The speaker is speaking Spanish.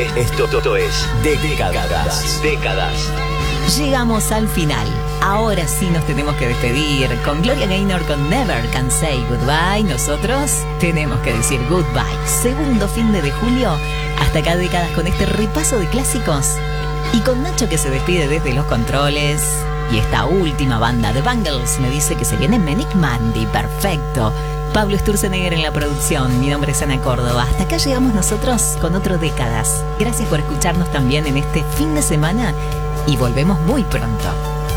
Esto es Décadas. Llegamos al final. Ahora sí nos tenemos que despedir. Con Gloria Gaynor con Never Can Say Goodbye. Nosotros tenemos que decir goodbye. Segundo fin de julio. Hasta acá Décadas con este repaso de clásicos. Y con Nacho que se despide desde los controles. Y esta última banda de Bangles me dice que se viene Manic Mandy. Perfecto. Pablo Sturzenegger en la producción. Mi nombre es Ana Córdoba. Hasta acá llegamos nosotros con otro Décadas. Gracias por escucharnos también en este fin de semana y volvemos muy pronto.